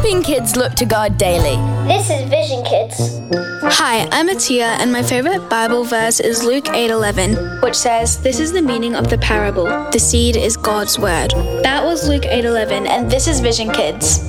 helping kids look to God daily. This is Vision Kids. Hi, I'm Atia, and my favorite Bible verse is Luke 8:11, which says, "This is the meaning of the parable. The seed is God's word." That was Luke 8:11, and this is Vision Kids.